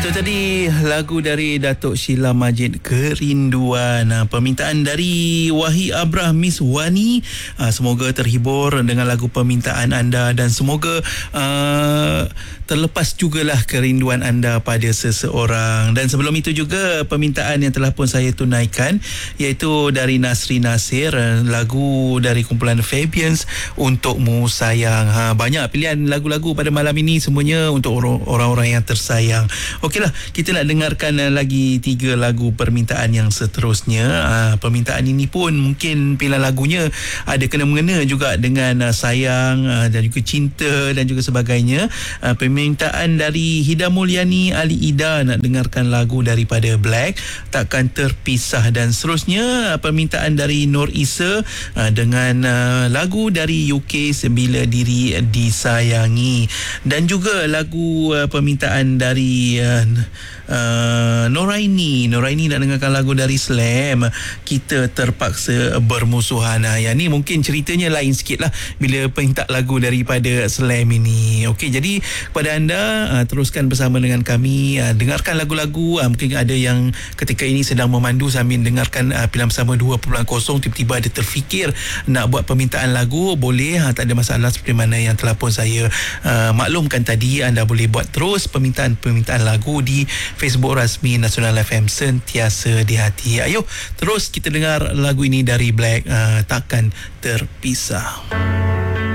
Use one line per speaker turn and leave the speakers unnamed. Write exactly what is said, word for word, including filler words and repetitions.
Itu tadi lagu dari Datuk Sheila Majid, Kerinduan. Uh, permintaan dari Wahi Abrah, Miss Wani. Uh, semoga terhibur dengan lagu permintaan anda dan semoga uh, terlepas jugalah kerinduan anda pada seseorang. Dan sebelum itu juga permintaan yang telah pun saya tunaikan, iaitu dari Nasri Nasir, uh, lagu dari kumpulan Fabians, Untukmu Sayang. Ha, banyak pilihan lagu-lagu pada malam ini, semuanya untuk orang-orang yang tersayang. Okeylah, kita nak dengarkan uh, lagi tiga lagu permintaan yang seterusnya. Uh, permintaan ini pun mungkin pilihan lagunya ada kena-mengena juga dengan uh, sayang uh, dan juga cinta dan juga sebagainya. Uh, permintaan dari Hida Mulyani, Ali Ida nak dengarkan lagu daripada Black, Takkan Terpisah. Dan seterusnya uh, permintaan dari Nur Isa uh, dengan uh, lagu dari U K, Bila Diri Disayangi. Dan juga lagu uh, permintaan dari uh, uh, Noraini Noraini nak dengarkan lagu dari Slam, Kita Terpaksa Bermusuhan. Nah, yang ni mungkin ceritanya lain sikit lah bila minta lagu daripada Slam ini. Okey, jadi kepada anda, uh, teruskan bersama dengan kami, uh, dengarkan lagu-lagu. uh, mungkin ada yang ketika ini sedang memandu sambil dengarkan uh, pilihan bersama dua titik kosong, tiba-tiba ada terfikir nak buat permintaan lagu, boleh, uh, tak ada masalah. Seperti mana yang telah pun saya uh, maklumkan tadi, anda boleh buat terus permintaan-permintaan lagu di Facebook rasmi Nasional F M, sentiasa di hati. Ayo terus kita dengar lagu ini dari Black, uh, Takkan Terpisah.